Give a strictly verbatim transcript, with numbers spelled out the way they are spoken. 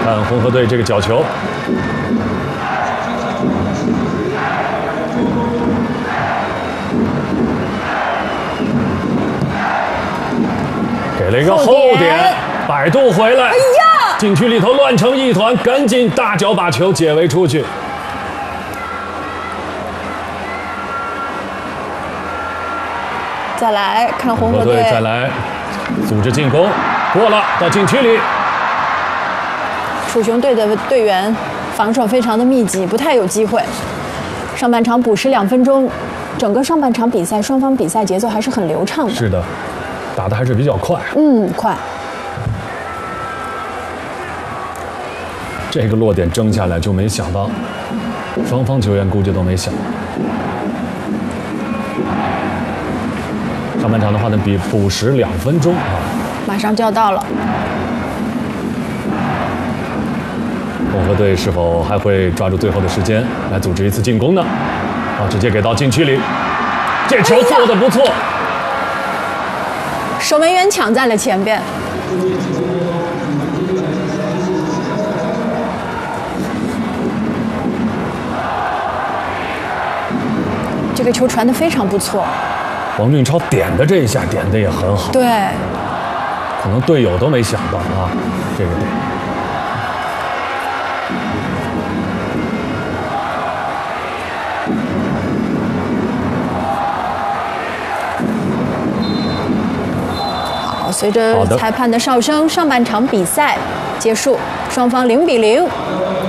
看红河队这个角球，给了一个后点，摆渡回来， 哎呀， 禁区里头乱成一团，赶紧大脚把球解围出去。 再来看红河队， 再来组织进攻，过了到禁区里。 楚雄队的队员防守非常的密集，不太有机会。上半场补时两分钟，整个上半场比赛双方比赛节奏还是很流畅的。 是的，打的还是比较快。 嗯，快。 这个落点争下来就没想到，双方球员估计都没想。上半场的话呢，比补时两分钟啊， 马上就要到了。 红河队是否还会抓住最后的时间来组织一次进攻呢？啊，直接给到禁区里，这球做得不错， 守门员抢在了前边。这个球传得非常不错。 王俊超点的这一下点的也很好， 对， 可能队友都没想到啊，这个点。 好，随着裁判的哨声，上半场比赛结束，双方零比零。